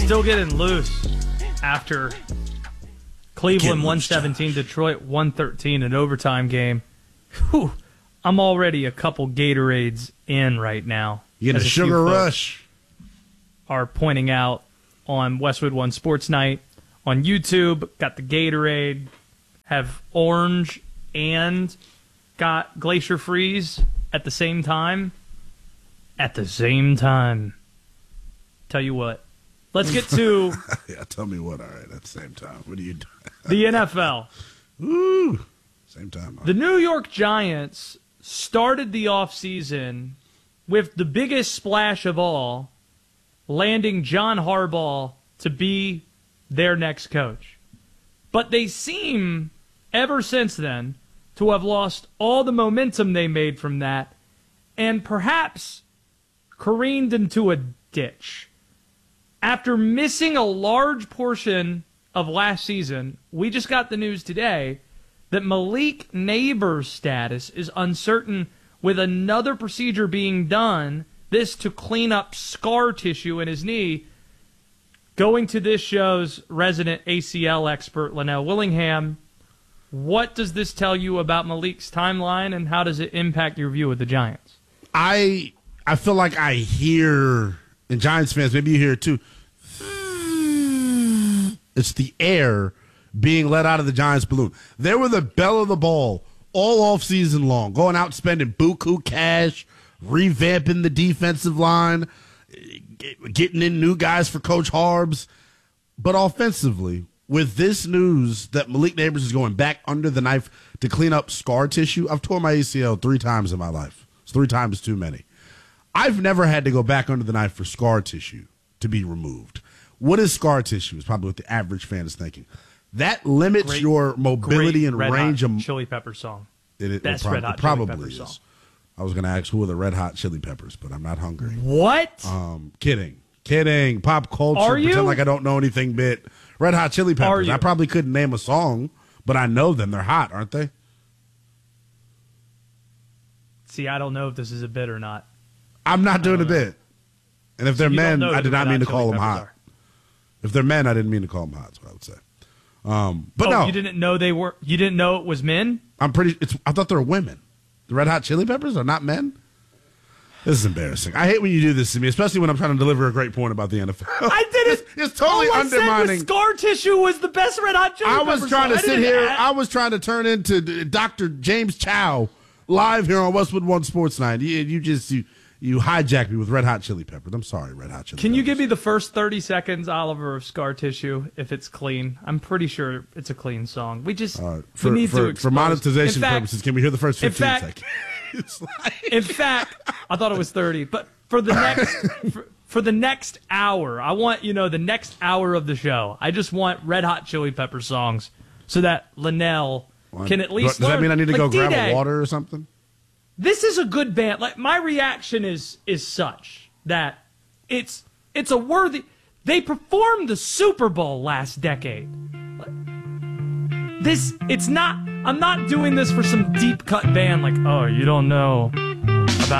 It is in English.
Still getting loose after Cleveland 117, Detroit 113, an overtime game. Whew, I'm already a couple Gatorades in right now. You get a sugar rush. Are pointing out on Westwood One Sports Night on YouTube. Got the Gatorade, have orange, and got Glacier Freeze at the same time. At the same time. Tell you what. Let's get to... Yeah, tell me what. All right, at the same time. What are you doing? The NFL. Ooh, same time. The New York Giants started the offseason with the biggest splash of all, landing John Harbaugh to be their next coach. But they seem, ever since then, to have lost all the momentum they made from that and perhaps careened into a ditch. After missing a large portion of last season, we just got the news today that Malik Neighbors' status is uncertain, with another procedure being done, this to clean up scar tissue in his knee. Going to this show's resident ACL expert, Linnell Willingham, what does this tell you about Malik's timeline, and how does it impact your view of the Giants? I feel like I hear, and Giants fans, maybe you hear it too, it's the air being let out of the Giants balloon. They were the belle of the ball all off season long, going out spending buku cash, revamping the defensive line, getting in new guys for Coach Harbs. But offensively, with this news that Malik Neighbors is going back under the knife to clean up scar tissue, I've torn my ACL 3 times in my life. It's 3 times too many. I've never had to go back under the knife for scar tissue to be removed. What is scar tissue is probably what the average fan is thinking. That limits your mobility and range of Chili Pepper song. Best Red Hot Chili Pepper song. I was going to ask who are the Red Hot Chili Peppers, but I'm not hungry. What? Kidding. Pop culture. Are you? Pretend like I don't know anything. Bit Red Hot Chili Peppers. I probably couldn't name a song, but I know them. They're hot, aren't they? See, I don't know if this is a bit or not. I'm not doing a bit. And if they're men, I did not mean to call them hot. If they're men, I didn't mean to call them hot. That's what I would say. But no, you didn't know they were. You didn't know it was men. I thought they were women. The Red Hot Chili Peppers are not men. This is embarrassing. I hate when you do this to me, especially when I'm trying to deliver a great point about the NFL. I did it. It's totally undermining. I said was scar tissue was the best Red Hot Chili Peppers. I was trying to sit here. I was trying to turn into Dr. James Chow live here on Westwood One Sports Night. You hijacked me with Red Hot Chili Peppers. I'm sorry, Red Hot Chili Peppers. Can you give me the first 30 seconds, Oliver, of scar tissue, if it's clean? I'm pretty sure it's a clean song. We just we need to expose. For monetization purposes, can we hear the first 15 seconds? In fact, I thought it was 30. But for the next for the next hour, I want the next hour of the show. I just want Red Hot Chili Pepper songs so that Linnell can at least. Does that mean I need to go grab D-Day, a water or something? This is a good band. Like, my reaction is such that it's a worthy. They performed the Super Bowl last decade. I'm not doing this for some deep cut band like, oh, you don't know